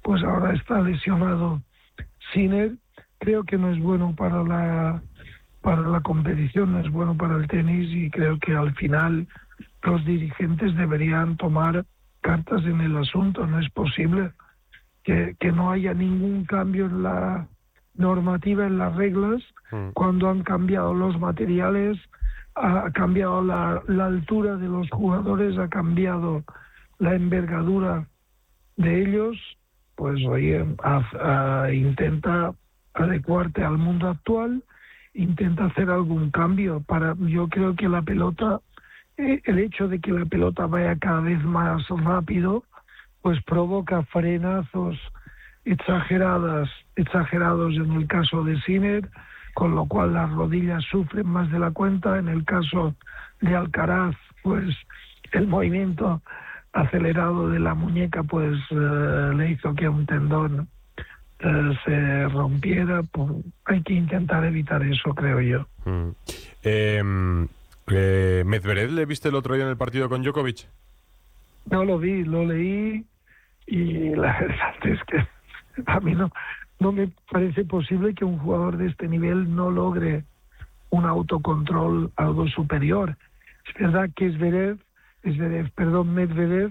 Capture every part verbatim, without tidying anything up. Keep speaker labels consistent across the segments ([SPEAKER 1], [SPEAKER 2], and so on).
[SPEAKER 1] pues ahora está lesionado Sinner. Creo que no es bueno para la para la competición, no es bueno para el tenis, y creo que al final los dirigentes deberían tomar cartas en el asunto. No es posible que, que no haya ningún cambio en la normativa, en las reglas, mm. cuando han cambiado los materiales, ha cambiado la, la altura de los jugadores, ha cambiado la envergadura de ellos. Pues oye, a, a, intenta adecuarte al mundo actual, intenta hacer algún cambio. Para yo creo que la pelota, eh, el hecho de que la pelota vaya cada vez más rápido, pues provoca frenazos exageradas, exagerados en el caso de Sinner, con lo cual las rodillas sufren más de la cuenta. En el caso de Alcaraz, pues el movimiento acelerado de la muñeca pues uh, le hizo que un tendón uh, se rompiera. Pues hay que intentar evitar eso, creo yo.
[SPEAKER 2] Mm. Eh, eh, ¿Medvedev le viste el otro día en el partido con Djokovic?
[SPEAKER 1] No lo vi, lo leí, y la verdad es que a mí no, no me parece posible que un jugador de este nivel no logre un autocontrol algo superior. Es verdad que Zverev, Zverev, perdón, Medvedev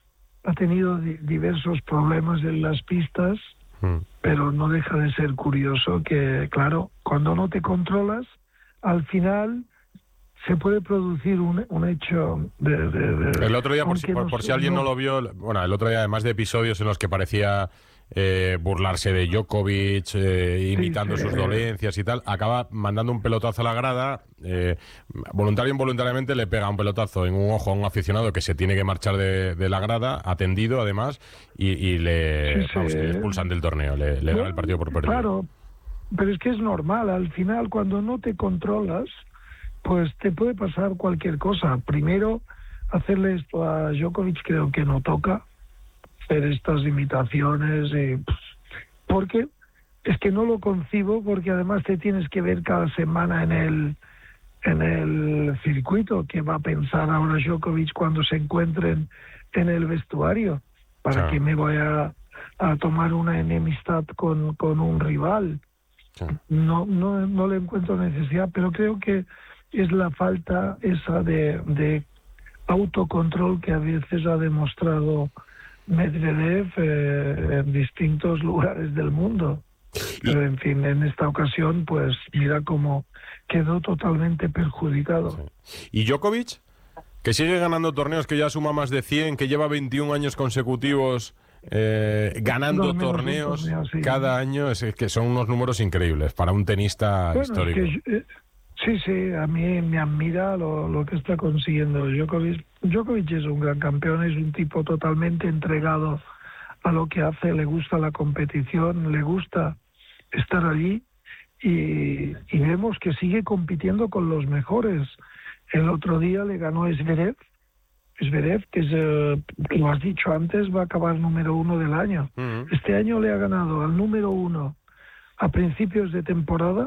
[SPEAKER 1] ha tenido di- diversos problemas en las pistas, mm. pero no deja de ser curioso que, claro, cuando no te controlas, al final se puede producir un, un hecho de, de, de...
[SPEAKER 2] El otro día, por si, por, por si alguien no lo vio, bueno, el otro día, además de episodios en los que parecía eh, burlarse de Djokovic, eh, imitando sí, sí. sus dolencias y tal, acaba mandando un pelotazo a la grada, eh, voluntario o involuntariamente le pega un pelotazo en un ojo a un aficionado que se tiene que marchar de, de la grada, atendido además, y, y le, sí, vamos, sí. le expulsan del torneo, le, le dan el partido por perdido.
[SPEAKER 1] Claro, pero es que es normal, al final cuando no te controlas, pues te puede pasar cualquier cosa. Primero, hacerle esto a Djokovic creo que no toca, hacer estas imitaciones, y, pues, porque es que no lo concibo, porque además te tienes que ver cada semana en el en el circuito. ¿Qué va a pensar ahora Djokovic cuando se encuentren en el vestuario? ¿Para sí. qué me voy a, a tomar una enemistad con, con un rival? Sí. No, no, no le encuentro necesidad, pero creo que es la falta esa de, de autocontrol que a veces ha demostrado Medvedev eh, en distintos lugares del mundo. Pero en fin, en esta ocasión, pues mira cómo quedó totalmente perjudicado.
[SPEAKER 2] Sí. ¿Y Djokovic? Que sigue ganando torneos, que ya suma más de cien, que lleva veintiún años consecutivos eh, ganando torneos torneo, sí. cada año. Es que son unos números increíbles para un tenista
[SPEAKER 1] bueno,
[SPEAKER 2] histórico.
[SPEAKER 1] Es que, eh, Sí, sí, a mí me admira lo, lo que está consiguiendo Djokovic. Djokovic es un gran campeón, es un tipo totalmente entregado a lo que hace, le gusta la competición, le gusta estar allí, y, y vemos que sigue compitiendo con los mejores. El otro día le ganó Zverev, Zverev, que es, eh, lo has dicho antes, va a acabar número uno del año. Uh-huh. Este año le ha ganado al número uno a principios de temporada.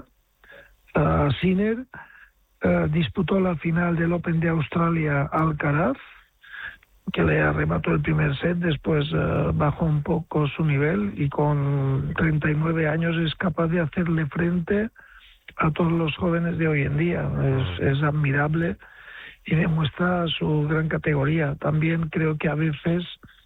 [SPEAKER 1] Uh, Sinner uh, disputó la final del Open de Australia a Alcaraz, que le arrebató el primer set, después uh, bajó un poco su nivel, y con treinta y nueve años es capaz de hacerle frente a todos los jóvenes de hoy en día. Es, es admirable y demuestra su gran categoría. También creo que a veces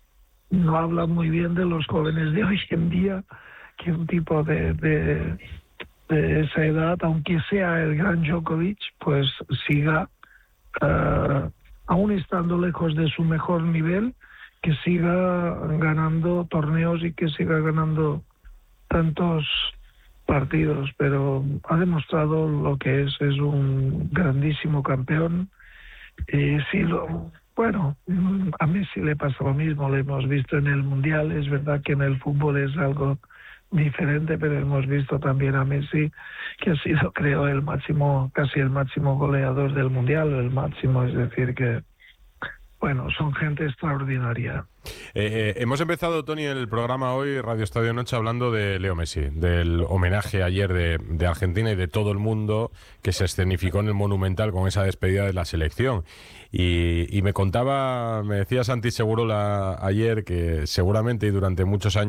[SPEAKER 1] no habla muy bien de los jóvenes de hoy en día, que un tipo de... de de esa edad, aunque sea el gran Djokovic, pues siga, uh, aún estando lejos de su mejor nivel, que siga ganando torneos y que siga ganando tantos partidos. Pero ha demostrado lo que es, es un grandísimo campeón. Y sí, lo, bueno, a Messi le pasa lo mismo, lo hemos visto en el Mundial. Es verdad que en el fútbol es algo diferente, pero hemos visto también a Messi, que ha sido, creo, el máximo, casi el máximo goleador del Mundial, el máximo, es decir que, bueno, son gente extraordinaria.
[SPEAKER 2] Eh, eh, hemos empezado, Tony, el programa hoy, Radio Estadio Noche, hablando de Leo Messi, del homenaje ayer de, de Argentina y de todo el mundo que se escenificó en el Monumental con esa despedida de la selección. Y, y me contaba, me decía Santi Segurola ayer que seguramente y durante muchos años